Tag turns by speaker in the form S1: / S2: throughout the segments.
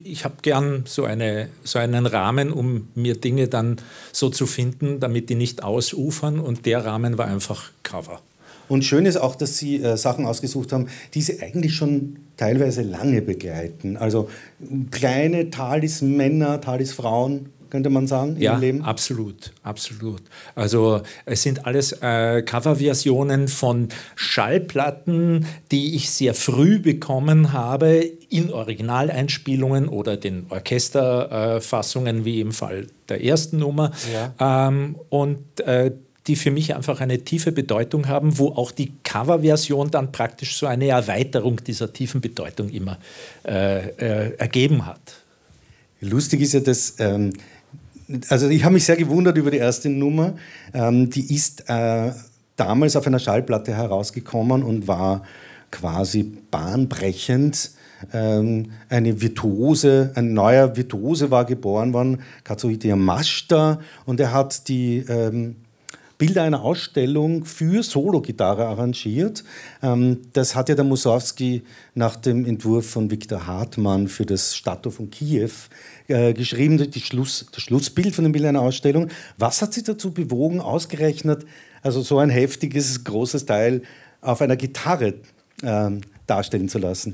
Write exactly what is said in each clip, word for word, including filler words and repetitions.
S1: Ich habe gern so, eine, so einen Rahmen, um mir Dinge dann so zu finden, damit die nicht ausufern. Und der Rahmen war einfach Cover.
S2: Und schön ist auch, dass Sie äh, Sachen ausgesucht haben, die Sie eigentlich schon teilweise lange begleiten. Also kleine Talismänner, Talisfrauen, könnte man sagen, in
S1: ja,
S2: Ihrem Leben?
S1: Ja, absolut, absolut. Also es sind alles äh, Coverversionen von Schallplatten, die ich sehr früh bekommen habe, in Originaleinspielungen oder den Orchesterfassungen, äh, wie im Fall der ersten Nummer. Ja. Ähm, und äh, die für mich einfach eine tiefe Bedeutung haben, wo auch die Coverversion dann praktisch so eine Erweiterung dieser tiefen Bedeutung immer äh, äh, ergeben hat.
S2: Lustig ist ja, dass, ähm, also ich habe mich sehr gewundert über die erste Nummer. Ähm, die ist äh, damals auf einer Schallplatte herausgekommen und war quasi bahnbrechend. Ähm, eine Virtuose, ein neuer Virtuose war geboren worden, Katsuhito Yamashita, und er hat die ähm, Bilder einer Ausstellung für Solo-Gitarre arrangiert. Das hat ja der Mussorgsky nach dem Entwurf von Viktor Hartmann für das Stadttor von Kiew geschrieben, die Schluss, das Schlussbild von den Bildern einer Ausstellung. Was hat Sie dazu bewogen, ausgerechnet, also so ein heftiges, großes Teil auf einer Gitarre äh, darstellen zu lassen?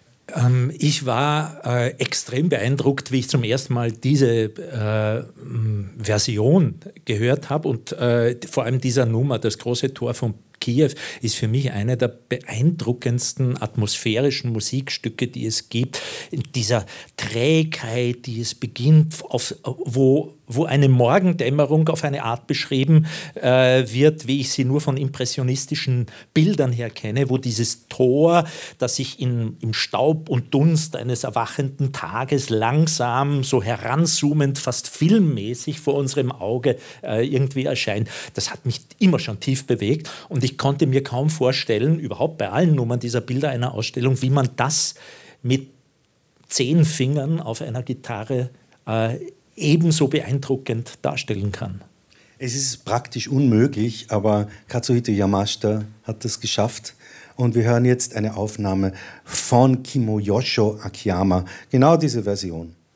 S1: Ich war äh, extrem beeindruckt, wie ich zum ersten Mal diese äh, Version gehört habe und äh, vor allem dieser Nummer, das große Tor von Kiew, ist für mich eine der beeindruckendsten atmosphärischen Musikstücke, die es gibt. In dieser Trägheit, die es beginnt, auf, wo, wo eine Morgendämmerung auf eine Art beschrieben äh, wird, wie ich sie nur von impressionistischen Bildern her kenne, wo dieses Tor, das sich in, im Staub und Dunst eines erwachenden Tages langsam, so heranzoomend, fast filmmäßig vor unserem Auge äh, irgendwie erscheint, das hat mich immer schon tief bewegt. Und ich konnte mir kaum vorstellen, überhaupt bei allen Nummern dieser Bilder einer Ausstellung, wie man das mit zehn Fingern auf einer Gitarre äh, ebenso beeindruckend darstellen kann.
S2: Es ist praktisch unmöglich, aber Katsuhito Yamashita hat das geschafft. Und wir hören jetzt eine Aufnahme von Kimoyoshi Akiyama, genau diese Version.